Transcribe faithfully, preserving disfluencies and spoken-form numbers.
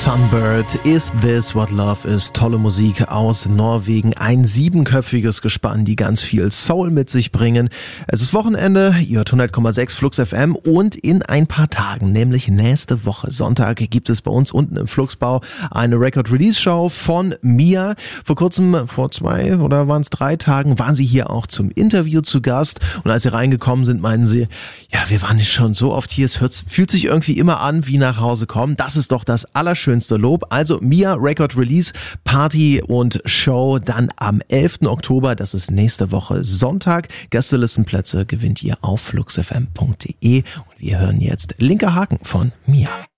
Sunbird, Is This What Love Is? Tolle Musik aus Norwegen. Ein siebenköpfiges Gespann, die ganz viel Soul mit sich bringen. Es ist Wochenende, ihr hört hundert Komma sechs Flux F M und in ein paar Tagen, nämlich nächste Woche Sonntag, gibt es bei uns unten im Fluxbau eine Record-Release-Show von Mia. Vor kurzem, vor zwei oder waren es drei Tagen, waren sie hier auch zum Interview zu Gast. Und als sie reingekommen sind, meinen sie, ja, wir waren nicht schon so oft hier, es fühlt sich irgendwie immer an wie nach Hause kommen. Das ist doch das Allerschönste. Schönste Lob. Also Mia Record Release Party und Show dann am elften Oktober. Das ist nächste Woche Sonntag. Gästelistenplätze gewinnt ihr auf fluxfm punkt de und wir hören jetzt Linker Haken von Mia.